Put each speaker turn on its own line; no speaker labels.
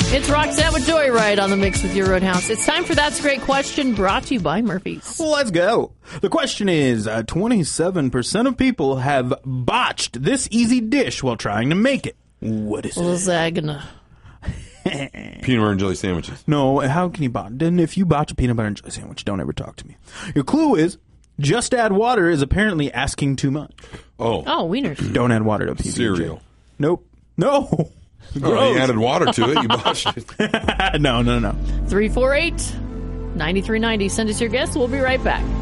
It's Roxette with Joyride on the Mix with your Roadhouse. It's time for That's a Great Question, brought to you by Murphy's.
Let's go. The question is, 27% of people have botched this easy dish while trying to make it. What is it?
Lasagna.
Peanut butter and jelly sandwiches.
No, how can you botch? Then if you botch a peanut butter and jelly sandwich, don't ever talk to me. Your clue is, just add water is apparently asking too much.
Oh,
Wieners.
Don't add water to PB&J.
cereal.
Nope. No.
Oh, you added water to it. You botched it.
No.
348-9390. Send us your guess. We'll be right back.